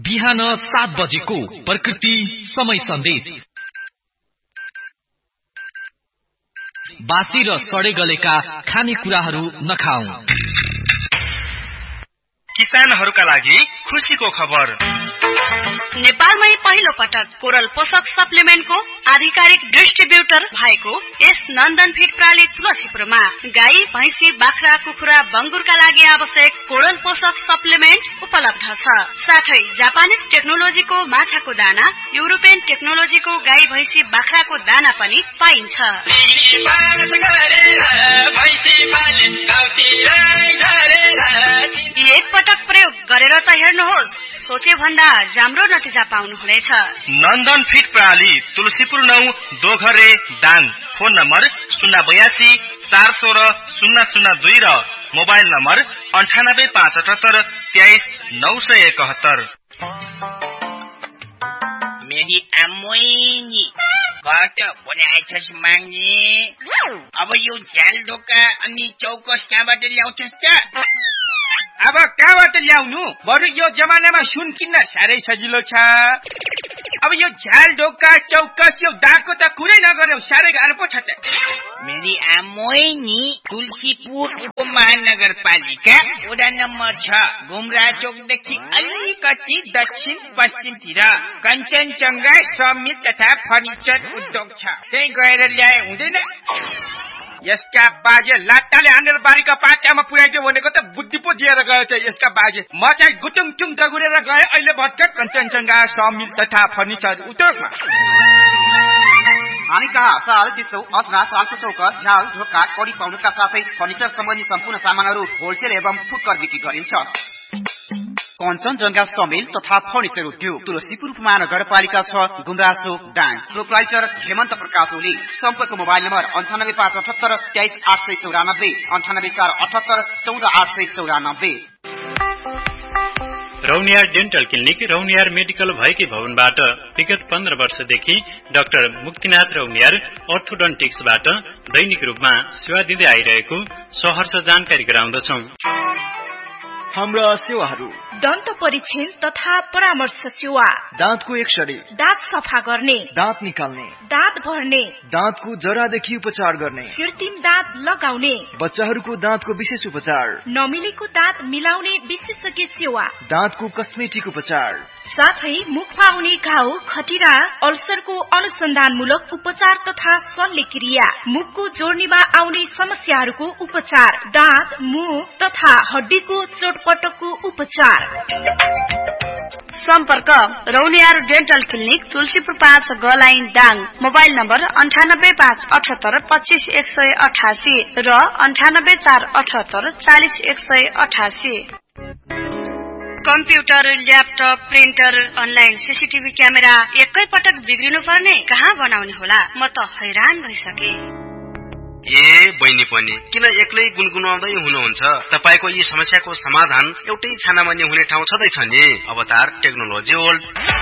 बिहान 7 बजेको प्रकृति समय सन्देश। बासी र सडे गलेका खानेकुराहरू नखाऊ। किसानहरूका लागि खुशीको खबर। नेपालमै पहिलो पटक कोरल पोषक सप्लिमेन्टको आधिकारिक डिस्ट्रिब्युटर भएको यस नन्दन फिड प्रणाली तुलसीपुरमा गाई, भैँसी, बाख्रा, कुखुरा, बङ्गुरका लागि आवश्यक कोरल पोषक सप्लिमेन्ट उपलब्ध छ। साथै जापानिज टेक्नोलोजीको माछाको दाना, युरोपियन टेक्नोलोजीको गाई, भैँसी, बाख्राको दाना पनि पाइन्छ। एक पटक प्रयोग गरेर त हेर्नुहोस्, सोचे भन्दा राम्रो नतिजा पाउनुहुनेछ। नन्दन फिड प्रणाली तुलसीपुर 9 दोघरे दाङ। फोन नम्बर 082 416 002 र मोबाइल नम्बर 98 578 23 971। मेरी आमोइनी कता बनाएछस् माग्ने? अब यो झ्याल ढोका अनि चौकस कहाँबाट ल्याउँछस् त? अब कहाँबाट ल्याउनु? बरु यो जमानामा सुन किन्न साह्रै सजिलो छ। अब यो झ्याल ढोका चौकस यो दाको त कुरै नगर्यो, साह्रै गाह्रो पो छ त। मेरी आमोइनी तुलसीपुर उपमहानगरपालिका वडा नम्बर 6 गुमरा चोकदेखि अलिकति दक्षिण पश्चिमतिर कञ्चनजङ्घा समिल तथा फर्निचर उद्योग छ। त्यही गएर ल्याए हुँदैन? यसका बाजे लाटाले हानेर बारीका पाटामा पुर्याइदियो भनेको त बुद्धि पो दिएर गयो त यसका बाजे। म चाहिँ गुटुङटुङ दगुरेर गए, अहिले भर्खर कञ्चनजङ्घा समिल तथा फर्निचर उद्योगमा। हामी कहाँ साल चिसो, असरा, सालको चौका, झ्याल ढोका, कडी पाउनुका साथै फर्निचर सम्बन्धी सम्पूर्ण सामानहरू होलसेल एवं फुटकर बिक्री गरिन्छ। कञ्चनजङ्घा समिल तथा फर्निचर उद्योग तुलसीपुर महानगरपालिका 6 गुमराचोक दाङ। प्रोप्राइटर हेमन्त प्रकाश ओली। सम्पर्क mobile number 98 578 23 894 98 478 14 894। Rauniyar dental clinic Rauniyar medical भएकी भवनबाट विगत 15 वर्षदेखि डाक्टर मुक्तिनाथ रौनियार अर्थोडन्टिक्सबाट दैनिक रूपमा सेवा दिँदै आइरहेको सहर्ष जानकारी गराउँदछौं। हाम्रा सेवाहरू: दन्त परीक्षण तथा परामर्श सेवा, दाँतको एक्सरे, दाँत सफा गर्ने, दाँत निकाल्ने, दाँत भर्ने, दाँतको जरादेखि उपचार गर्ने, कृत्रिम दाँत लगाउने, बच्चाहरूको दाँतको विशेष उपचार, नमिलेको दाँत मिलाउने विशेषज्ञ सेवा, दाँतको कस्मेटिक उपचार, साथै मुखमा आउने घाउ, खटिरा, अल्सरको अनुसन्धानमूलक उपचार तथा शल्यक्रिया, मुखको जोड्नीमा आउने समस्याहरूको उपचार, दाँत, मुख तथा हड्डीको चोटपटकको उपचार। सम्पर्क Rauniyar dental clinic Tulsipur 5 गलाइन Dang. Mobile number 98 578 25 188 र 98 478 40 188। Computer, laptop, printer, online CCTV camera एकै पटक बिग्रिनु पर्ने? कहाँ बनाउने होला? म त हैरान भइसके। ए बहिनी पनि किन एक्लै गुनगुनाउँदै हुनुहुन्छ? तपाईको यी समस्याको समाधान एउटै छानामा हुने ठाउँ छँदैछ नि, अवतार टेक्नोलोजी वर्ल्ड।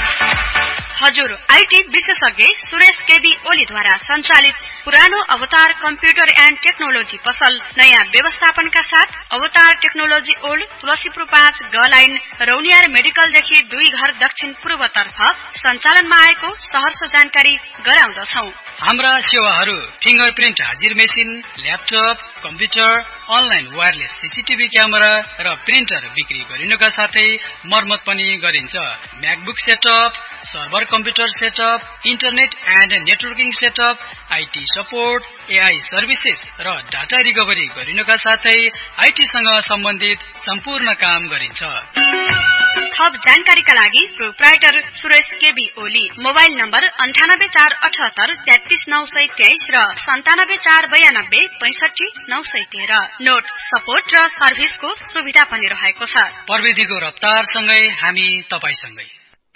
हजुर, आईटी विशेषज्ञ सुरेश केबी ओलीद्वारा सञ्चालित पुरानो अवतार कम्प्युटर एन्ड टेक्नोलोजी पसल नयाँ व्यवस्थापनका साथ अवतार टेक्नोलोजी ओल्ड तुलसीपुर 5 गलाइन रौनियार मेडिकलदेखि 2 घर दक्षिण पूर्वतर्फ सञ्चालनमा आएको सहर्ष जानकारी गराउँदछौं। हाम्रा सेवाहरू फिंगरप्रिन्ट हाजिर machine, laptop, computer, online wireless CCTV camera र प्रिन्टर बिक्री गरिनुका साथै मर्मत पनि गरिन्छ। MacBook setup, server computer setup, internet and networking setup, IT support, AI services र डाटा रिकभरी गरिनुका साथै आईटीसँग सम्बन्धित सम्पूर्ण काम गरिन्छ। थप जानकारीका लागि proprietor Suresh KB Oli. Mobile number 98 478 33 923 र 97 492 65 913। नोट सपोर्ट र सर्भिसको सुविधा पनि रहेको छ। प्रविधिको रफ्तारसँगै हामी तपाईसँगै।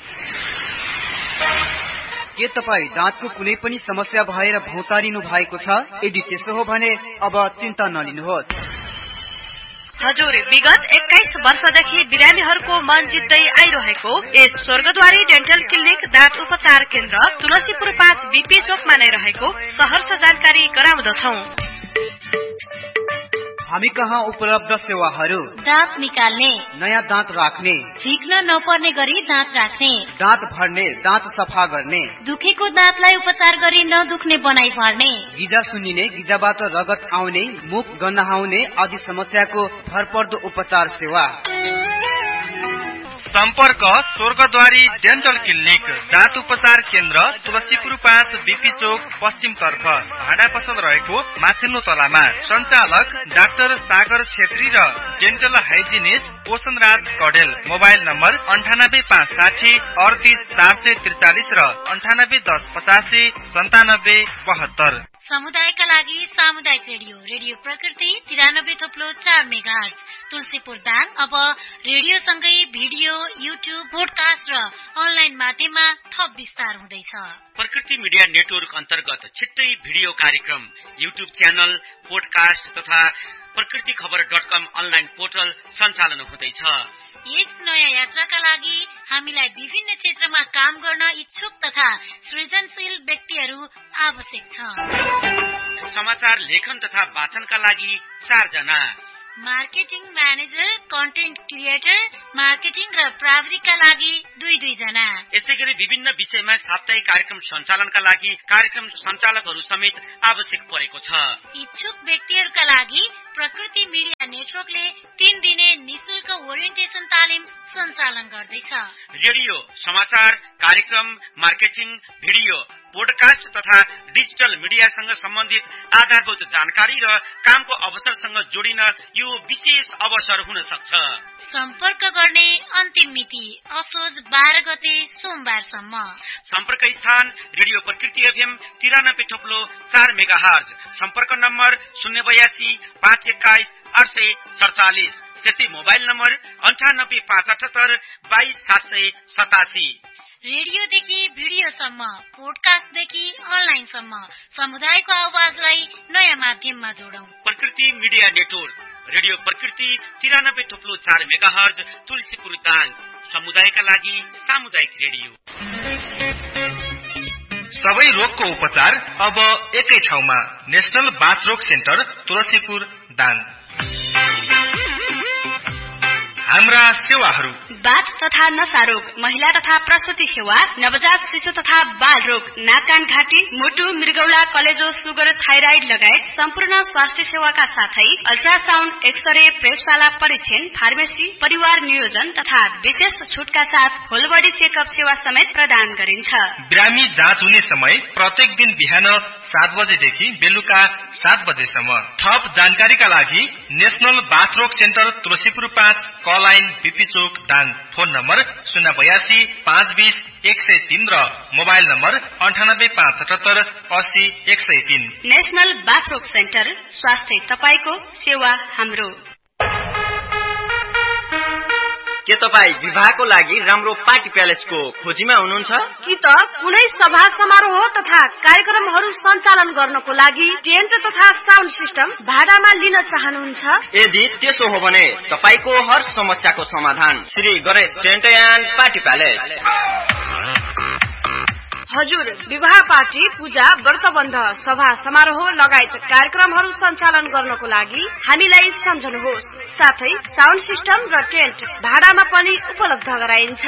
के तपाई दाँतको कुनै पनि समस्या भएर भौतारिनु भएको छ? यदि त्यसो हो भने अब चिन्ता नलिनुहोस्। हजुर, विगत 21 वर्षदेखि बिरामीहरूको मन जित्दै आइरहेको यस स्वर्गद्वारी डेन्टल क्लिनिक दाँत उपचार केन्द्र तुलसीपुर 5 बीपी चोकमा नै रहेको सहर्ष जानकारी गराउँदछौं। हामी कहाँ उपलब्ध सेवाहरू? दाँत निकाल्ने, नयाँ दाँत राख्ने, झिक्न नपर्ने गरी दाँत राख्ने, दाँत भर्ने, दाँत सफा गर्ने, दुखेको दाँतलाई उपचार गरी नदुख्ने बनाइ पार्ने, गिजा सुन्निने, गिजाबाट रगत आउने, मुख गन्हाउने आदि समस्याको भरपर्दो उपचार सेवा। सम्पर्क स्वर्गद्वारी डेन्टल क्लिनिक, दाँत उपचार केन्द्र, तुलसीपुर 5 बीपी चोक पश्चिम तर्फ, भाडा पसल रहेको माथिल्लो तलामा। सञ्चालक डाक्टर सागर छेत्री र डेन्टल हाइजिनिस्ट पोषण राज कडेल। मोबाइल नम्बर 9856 38 443 र 9810 85 97 72। समुदायका लागि सामुदायिक रेडियो, रेडियो प्रकृति 93.4 मेगाहर्ज, तुलसीपुर दाङ। अब रेडियोसँगै भिडियो, युट्युब, पोडकास्ट र अनलाइन माध्यममा थप विस्तार हुँदैछ। प्रकृति मिडिया नेटवर्क अन्तर्गत छिट्टै भिडियो कार्यक्रम, युट्युब च्यानल, पोडकास्ट तथा प्रकृति खबर.com अनलाइन पोर्टल सञ्चालन हुँदैछ। यस नयाँ यात्राका लागि हामीलाई विभिन्न क्षेत्रमा काम गर्न इच्छुक तथा सृजनशील व्यक्तिहरू आवश्यक छ। समाचार लेखन तथा वाचनका लागि 4 जना, marketing manager, content creator, marketing र प्राविधिकका लागि 2 जना। यसैगरी विभिन्न विषयमा साप्ताहिक कार्यक्रम सञ्चालनका लागि कार्यक्रम सञ्चालकहरू समेत आवश्यक परेको छ। इच्छुक व्यक्तिहरूका लागि प्रकृति मिडिया नेटवर्कले 3 दिने निशुल्क ओरिएन्टेसन तालिम सञ्चालन गर्दैछ। रेडियो, समाचार, कार्यक्रम, मार्केटिङ, भिडियो, पोडकास्ट तथा डिजिटल मिडियासँग सम्बन्धित आधारभूत जानकारी र कामको अवसरसँग जोडिन यो विशेष अवसर हुन सक्छ। सम्पर्क गर्ने अन्तिम मिति असोज 12 गते सोमबारसम्म। सम्पर्क स्थान रेडियो प्रकृति एफएम 93.4 मेगाहर्ज। सम्पर्क नम्बर 082 521 847। त्यसै मोबाइल नम्बर 98 578 22 787। रेडियोदेखि भिडियोसम्म, पोडकास्टदेखि अनलाइनसम्म समुदायको आवाजलाई नयाँ माध्यममा जोडौं। प्रकृति मिडिया नेटवर्क, रेडियो प्रकृति 93.4 मेगाहर्ज, तुलसीपुर दाङ। समुदायका लागि सामुदायिक रेडियो। सबै रोगको उपचार अब एकै ठाउँमा। नेशनल बाथ रोग सेन्टर, तुलसीपुर दाङ। हाम्रा सेवाहरू: बाथ तथा नसा रोग, महिला तथा प्रसुति सेवा, नवजात शिशु तथा बाल रोग, नाक कान घाँटी, मुटु, मृगौला, कलेजो, सुगर, थाइराइड लगायत सम्पूर्ण स्वास्थ्य सेवाका साथै अल्ट्रासाउन्ड, एक्सरे, प्रयोगशाला परीक्षण, फार्मेसी, परिवार नियोजन तथा विशेष छुटका साथ होल बडी चेकअप सेवा समेत प्रदान गरिन्छ। बिरामी जाँच हुने समय प्रत्येक दिन बिहान 7 बजेदेखि बेलुका 7 बजेसम्म। थप जानकारीका लागि नेशनल बाथ रोग सेन्टर, तुलसीपुर 5 लाइन बीपी चोक दाङ। फोन नम्बर 082 520 103 र मोबाइल नम्बर 98 578 80 103। नेशनल बाथ रोग सेन्टर, स्वास्थ्य तपाईको, सेवा हाम्रो। के तपाई विवाहको लागि राम्रो पार्टी प्यालेसको खोजीमा हुनुहुन्छ? कि त कुनै सभा समारोह तथा कार्यक्रमहरू सञ्चालन गर्नको लागि टेन्ट तथा साउन्ड सिस्टम भाडामा लिन चाहनुहुन्छ? यदि त्यसो हो भने तपाईको हर समस्याको समाधान Shri Ganesh tent and party palace. हजुर, विवाह पार्टी, पूजा, व्रतबन्ध, सभा समारोह लगायत कार्यक्रमहरू सञ्चालन गर्नको लागि हामीलाई सम्झनुहोस्। साथै साउन्ड सिस्टम र टेन्ट भाडामा पनि उपलब्ध गराइन्छ।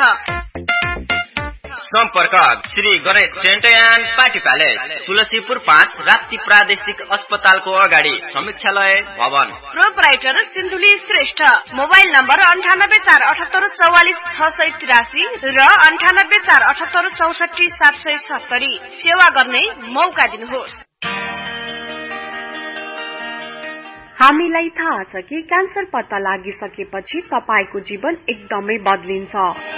सम्पर्क Shri Ganesh tent and party palace, Tulsipur 5 Rapti प्रादेशिक अस्पतालको अगाडि, समीक्षालय भवन। Proprietor Sindhuli Shrestha. Mobile number 98 478 683 र 98 478 64 770। सेवा गर्ने मौका दिनुहोस्। हामीलाई थाहा छ कि क्यान्सर पत्ता लागिसकेपछि तपाईको जीवन एकदमै बदलिन्छ।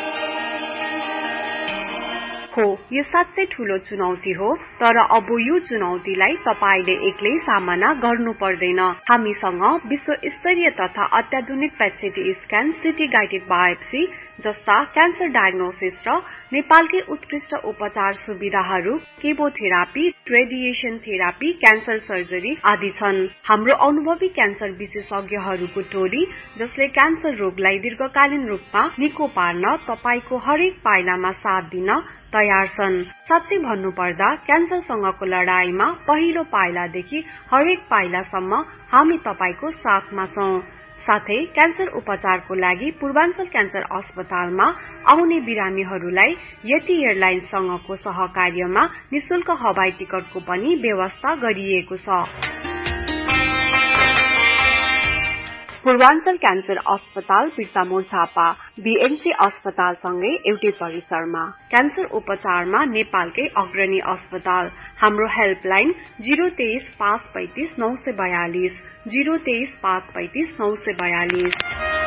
हो, यो साँच्चै ठूलो चुनौती हो, तर अब यो चुनौतीलाई तपाईले एक्लै सामना गर्नु पर्दैन। हामीसँग विश्व स्तरीय तथा अत्याधुनिक PET CT scan, city guided biopsy, जस्ता क्यान्सर डायग्नोसिस र नेपालकै उत्कृष्ट उपचार सुविधाहरू chemotherapy, radiation therapy, cancer surgery आदि छन्। हाम्रो अनुभवी क्यान्सर विशेषज्ञहरूको टोली जसले क्यान्सर रोगलाई दीर्घकालीन रूपमा निको पार्न तपाईको हरेक पाइलामा साथ दिन तयार छन्। साच्चै भन्नुपर्दा क्यान्सरसँगको लडाईमा पहिलो पाइलादेखि हरेक पाइलासम्म हामी तपाईको साथमा छौं। साथै क्यान्सर उपचारको लागि पूर्वाञ्चल क्यान्सर अस्पतालमा आउने बिरामीहरूलाई यति एयरलाइन्ससँगको सहकार्यमा निशुल्क हवाई टिकटको पनि व्यवस्था गरिएको छ। पूर्वाञ्चल क्यान्सर अस्पताल बिर्तामोड झापा बीएमसी अस्पतालसँगै एउटै परिसरमा क्यान्सर उपचारमा नेपालकै अग्रणी अस्पताल। हाम्रो हेल्पलाइन 023 535 942 023 535 942।